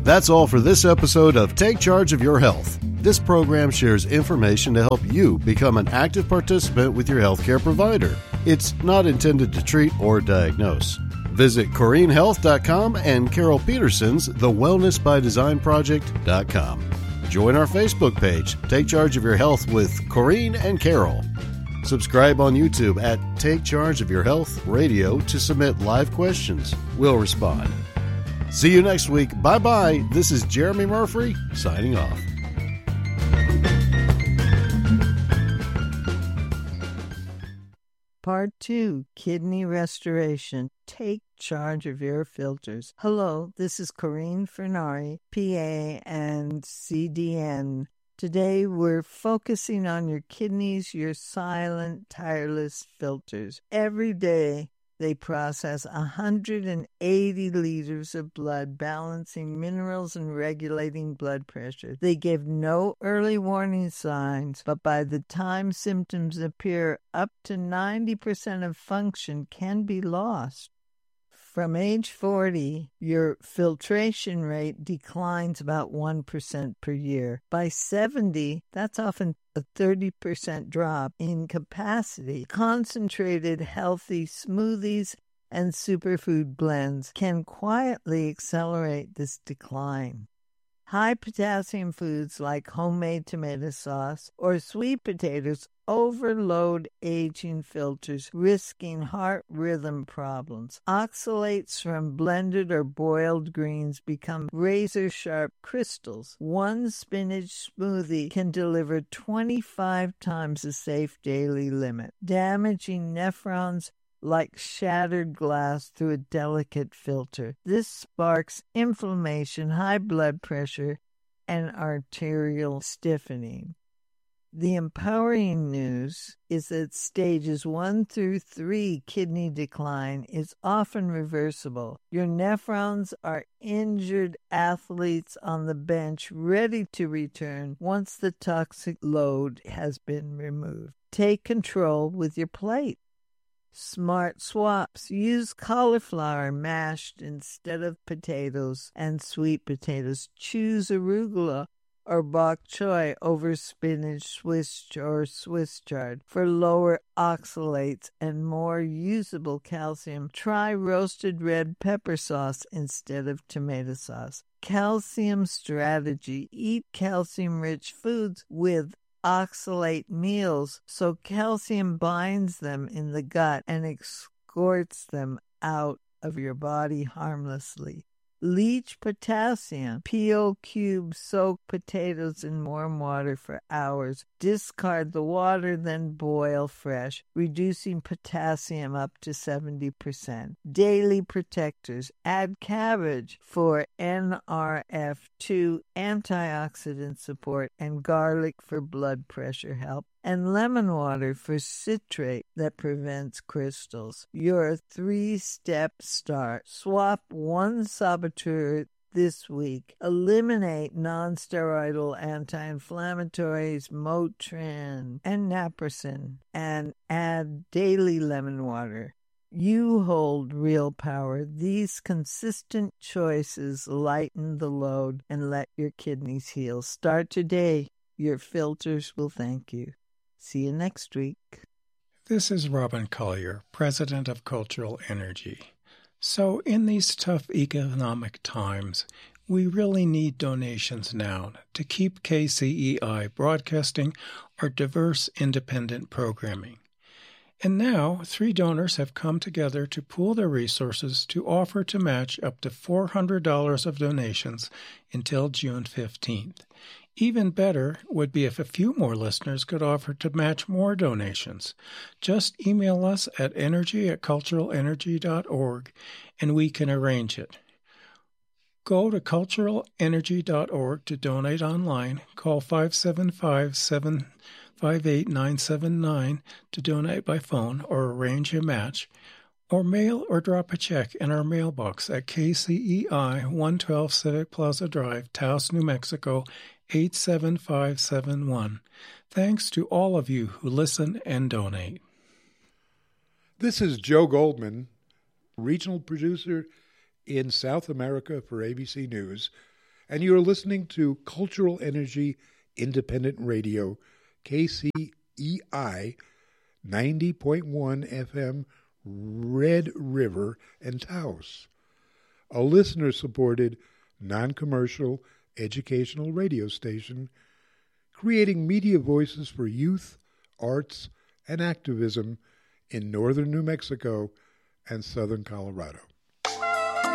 That's all for this episode of Take Charge of Your Health. This program shares information to help you become an active participant with your healthcare provider. It's not intended to treat or diagnose. Visit CorrineHealth.com and Carol Peterson's The Wellness by Design Project.com. Join our Facebook page, Take Charge of Your Health with Corrine and Carol. Subscribe on YouTube at Take Charge of Your Health Radio to submit live questions. We'll respond. See you next week. Bye-bye. This is Jeremy Murphy signing off. Part 2, Kidney Restoration. Take charge of your filters. Hello, this is Corrine Fernari, PA and CDN. Today we're focusing on your kidneys, your silent, tireless filters. Every day they process 180 liters of blood, balancing minerals and regulating blood pressure. They give no early warning signs, but by the time symptoms appear, up to 90% of function can be lost. From age 40, your filtration rate declines about 1% per year. By 70, that's often a 30% drop in capacity. Concentrated, healthy smoothies and superfood blends can quietly accelerate this decline. High-potassium foods like homemade tomato sauce or sweet potatoes overload aging filters, risking heart rhythm problems. Oxalates from blended or boiled greens become razor-sharp crystals. One spinach smoothie can deliver 25 times the safe daily limit, damaging nephrons like shattered glass through a delicate filter. This sparks inflammation, high blood pressure, and arterial stiffening. The empowering news is that stages 1 through 3 kidney decline is often reversible. Your nephrons are injured athletes on the bench ready to return once the toxic load has been removed. Take control with your plate. Smart swaps. Use cauliflower mashed instead of potatoes and sweet potatoes. Choose arugula or bok choy over spinach, Swiss chard for lower oxalates and more usable calcium. Try roasted red pepper sauce instead of tomato sauce. Calcium strategy. Eat calcium-rich foods with oxalate meals so calcium binds them in the gut and escorts them out of your body harmlessly. Leach potassium. Peel, cube, soak potatoes in warm water for hours. Discard the water, then boil fresh, reducing potassium up to 70%. Daily protectors. Add cabbage for NRF2 antioxidant support and garlic for blood pressure help, and lemon water for citrate that prevents crystals. Your 3-step start. Swap one saboteur this week. Eliminate non-steroidal anti-inflammatories, Motrin and Naproxen, and add daily lemon water. You hold real power. These consistent choices lighten the load and let your kidneys heal. Start today. Your filters will thank you. See you next week. This is Robin Collier, President of Cultural Energy. So in these tough economic times, we really need donations now to keep KCEI broadcasting our diverse independent programming. And now, 3 donors have come together to pool their resources to offer to match up to $400 of donations until June 15th. Even better would be if a few more listeners could offer to match more donations. Just email us at energy@culturalenergy.org and we can arrange it. Go to culturalenergy.org to donate online. Call 575-758-979 to donate by phone or arrange a match. Or mail or drop a check in our mailbox at KCEI 112 Civic Plaza Drive, Taos, New Mexico, 87571. Thanks to all of you who listen and donate. This is Joe Goldman, regional producer in South America for ABC News, and you're listening to Cultural Energy Independent Radio, KCEI 90.1 FM, Red River and Taos, a listener-supported, non-commercial, educational radio station creating media voices for youth, arts, and activism in northern New Mexico and southern Colorado.